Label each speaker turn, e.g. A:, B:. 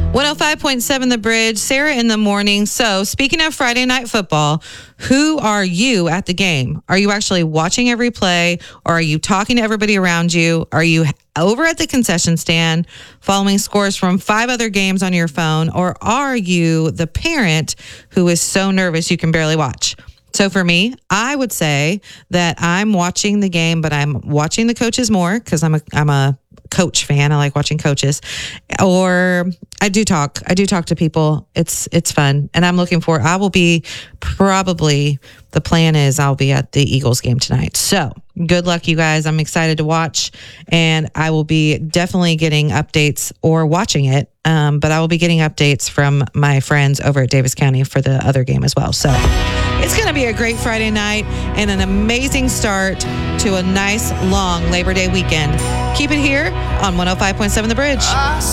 A: 105.7 The Bridge, Sarah in the morning. So, speaking of Friday night football, who are you at the game? Are you actually watching every play, or are you talking to everybody around you? Are you over at the concession stand following scores from 5 other games on your phone, or are you the parent who is so nervous you can barely watch? So for me, I would say that I'm watching the game, but I'm watching the coaches more because I'm a coach fan. I like watching coaches. Or I do talk to people. It's fun. And I'm looking for, I will be probably, the plan is I'll be at the Eagles game tonight. So good luck, you guys. I'm excited to watch, and I will be definitely getting updates or watching it. But I will be getting updates from my friends over at Davis County for the other game as well. So it's going to be a great Friday night and an amazing start to a nice long Labor Day weekend. Keep it here on 105.7 The Bridge.